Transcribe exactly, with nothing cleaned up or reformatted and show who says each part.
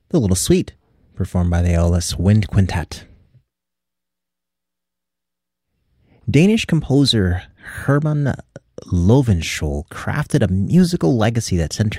Speaker 1: The Little Suite, performed by the Aeolus Wind Quintet. Danish composer Herman Lovenskiold crafted a musical legacy that centers